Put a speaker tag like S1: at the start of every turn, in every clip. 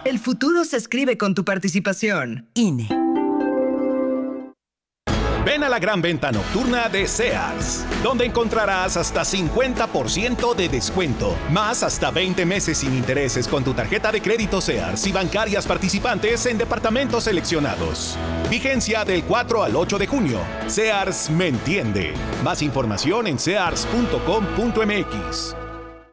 S1: El futuro se escribe con tu participación.
S2: INE.
S3: Ven a la gran venta nocturna de Sears, donde encontrarás hasta 50% de descuento, más hasta 20 meses sin intereses con tu tarjeta de crédito Sears y bancarias participantes en departamentos seleccionados. Vigencia del 4 al 8 de junio. Sears me entiende. Más información en sears.com.mx.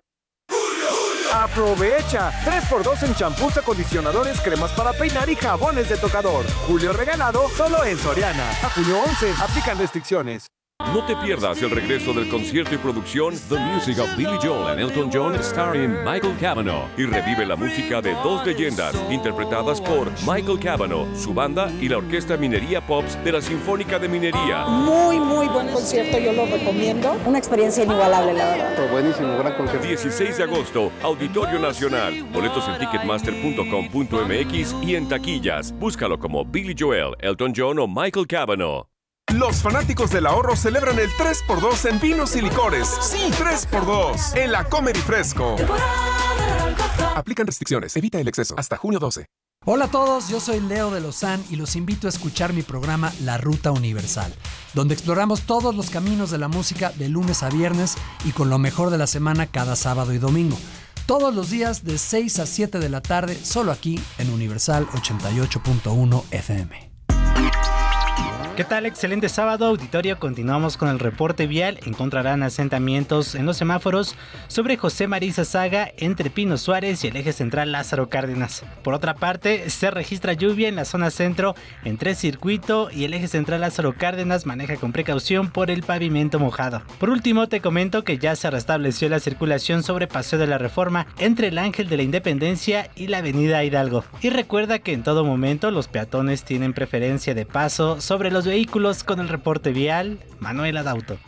S4: ¡Aprovecha! 3x2 en champús, acondicionadores, cremas para peinar y jabones de tocador. Julio regalado solo en Soriana. A junio 11, aplican restricciones.
S5: No te pierdas el regreso del concierto y producción The Music of Billy Joel and Elton John starring Michael Cavanaugh y revive la música de dos leyendas interpretadas por Michael Cavanaugh, su banda y la Orquesta Minería Pops de la Sinfónica de Minería.
S6: Muy buen concierto, yo lo recomiendo. Una experiencia inigualable, la verdad.
S7: Fue buenísimo, gran concierto.
S5: 16 de agosto, Auditorio Nacional. Boletos en ticketmaster.com.mx y en taquillas. Búscalo como Billy Joel, Elton John o Michael Cavanaugh.
S8: Los fanáticos del ahorro celebran el 3x2 en vinos y licores. Sí, 3x2 en la Comer y Fresco. Aplican restricciones. Evita el exceso. Hasta junio 12.
S9: Hola a todos, yo soy Leo de Lozán y los invito a escuchar mi programa La Ruta Universal, donde exploramos todos los caminos de la música de lunes a viernes y con lo mejor de la semana cada sábado y domingo. Todos los días de 6 a 7 de la tarde, solo aquí en Universal 88.1 FM.
S10: ¿Qué tal? Excelente sábado, auditorio. Continuamos con el reporte vial. Encontrarán asentamientos en los semáforos sobre José María Saga entre Pino Suárez y el eje central Lázaro Cárdenas. Por otra parte, se registra lluvia en la zona centro entre Circuito y el eje central Lázaro Cárdenas. Maneja con precaución por el pavimento mojado. Por último, te comento que ya se restableció la circulación sobre Paseo de la Reforma entre el Ángel de la Independencia y la Avenida Hidalgo. Y recuerda que en todo momento los peatones tienen preferencia de paso sobre los vehículos. Con el reporte vial, Manuel Adauto.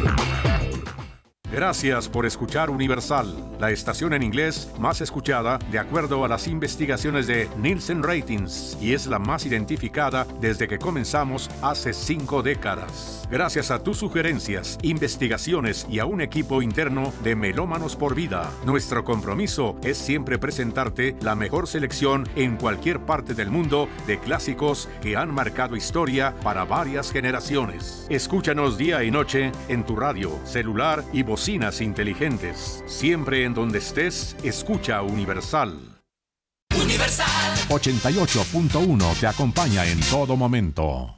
S11: Gracias por escuchar Universal, la estación en inglés más escuchada de acuerdo a las investigaciones de Nielsen Ratings y es la más identificada desde que comenzamos hace 5 décadas. Gracias a tus sugerencias, investigaciones y a un equipo interno de Melómanos por Vida, nuestro compromiso es siempre presentarte la mejor selección en cualquier parte del mundo de clásicos que han marcado historia para varias generaciones. Escúchanos día y noche en tu radio, celular y bocinas inteligentes. Siempre en donde estés, escucha Universal.
S12: Universal 88.1 te acompaña en todo momento.